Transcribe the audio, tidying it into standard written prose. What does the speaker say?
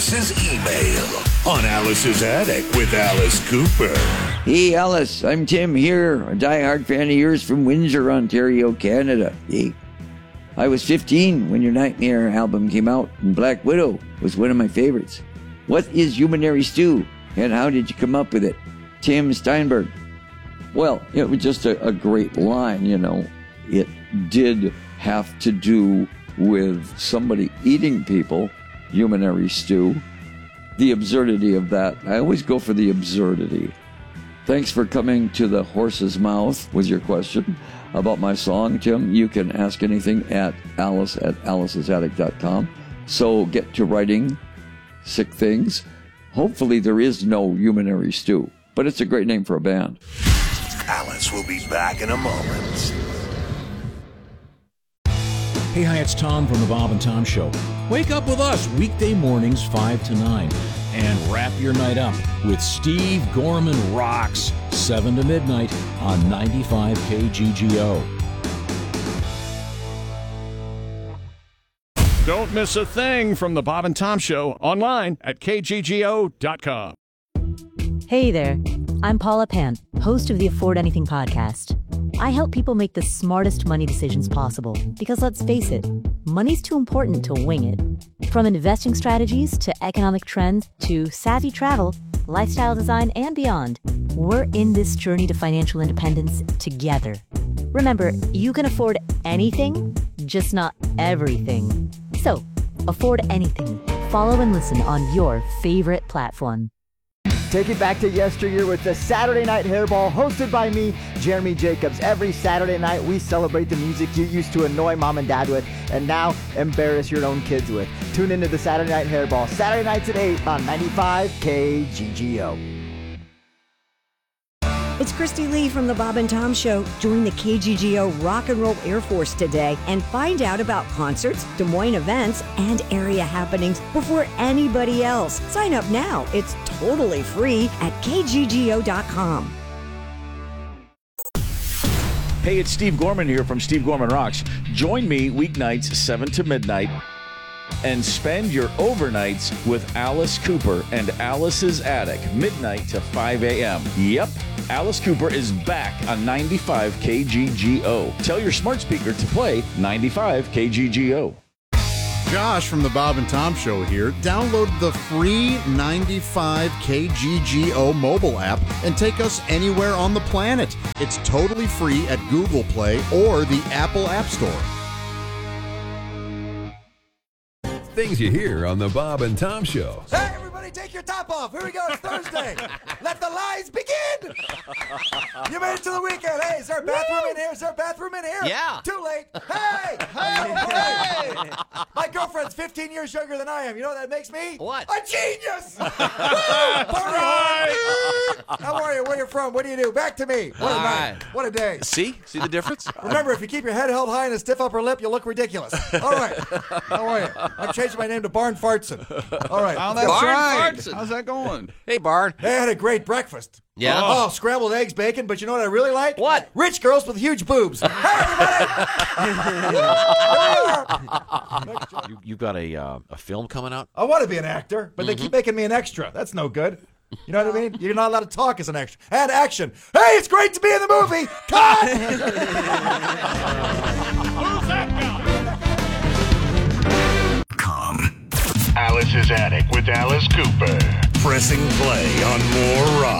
Alice's email on Alice's Attic with Alice Cooper. Hey, Alice, I'm Tim here, a diehard fan of yours from Windsor, Ontario, Canada. Hey. I was 15 when your Nightmare album came out, and Black Widow was one of my favorites. What is Humanary Stew, and how did you come up with it? Tim Steinberg. Well, it was just a great line, you know. It did have to do with somebody eating people, Humanary Stew. The absurdity of that. I always go for the absurdity. Thanks for coming to the horse's mouth with your question about my song, Tim. You can ask anything at alice@alicesattic.com. So get to writing sick things. Hopefully there is no Humanary Stew, but it's a great name for a band. Alice will be back in a moment. Hey, hi, it's Tom from the Bob and Tom Show. Wake up with us weekday mornings 5 to 9 and wrap your night up with Steve Gorman Rocks, 7 to midnight on 95 KGGO. Don't miss a thing from the Bob and Tom Show online at kggo.com. Hey there, I'm Paula Pant, host of the Afford Anything podcast. I help people make the smartest money decisions possible because, let's face it, money's too important to wing it. From investing strategies to economic trends to savvy travel, lifestyle design, and beyond, we're in this journey to financial independence together. Remember, you can afford anything, just not everything. So, afford anything. Follow and listen on your favorite platform. Take it back to yesteryear with the Saturday Night Hairball, hosted by me, Jeremy Jacobs. Every Saturday night, we celebrate the music you used to annoy mom and dad with, and now embarrass your own kids with. Tune into the Saturday Night Hairball, Saturday nights at 8 on 95 KGGO. It's Christy Lee from the Bob and Tom Show. Join the KGGO Rock and Roll Air Force today and find out about concerts, Des Moines events, and area happenings before anybody else. Sign up now. It's totally free at kggo.com. Hey, it's Steve Gorman here from Steve Gorman Rocks. Join me weeknights 7 to midnight and spend your overnights with Alice Cooper and Alice's Attic, midnight to 5 a.m. Yep, Alice Cooper is back on 95 KGGO. Tell your smart speaker to play 95 KGGO. Josh from the Bob and Tom Show here. Download the free 95 KGGO mobile app and take us anywhere on the planet. It's totally free at Google Play or the Apple App Store. Things you hear on the Bob and Tom Show. Hey, everybody, take your top off. Here we go. It's Thursday. Let the lies begin. You made it to the weekend. Hey, is there a bathroom in here? Is there a bathroom in here? Yeah. Too late. Hey. Hey. My girlfriend's 15 years younger than I am. You know what that makes me? What? A genius. How are you? Where you from? What do you do? Back to me. What a night. What a day. See the difference? Remember, if you keep your head held high and a stiff upper lip, you'll look ridiculous. All right. How are you? I'm changing my name to Barn Fartson. All right. Oh, that's Barn right. Fartson. How's that going? Hey, Barn. They had a great breakfast. Yeah? Oh, scrambled eggs, bacon, but you know what I really like? What? Rich girls with huge boobs. Hey, everybody! You got a film coming out? I want to be an actor, but they keep making me an extra. That's no good. You know what I mean? You're not allowed to talk as an extra. And action. Hey, it's great to be in the movie. Cut! Who's that guy? Alice's Attic with Alice Cooper. Pressing play on more rock.